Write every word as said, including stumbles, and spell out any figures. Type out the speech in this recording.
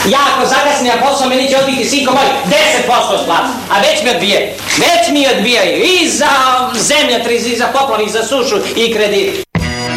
Ja ako zakasnim na posao, meni će odbiti sinko moj deset posto plata. A već mi odbijaju. Već mi odbijaju. I za zemljotres, i za poplav, i za sušu, i kredit.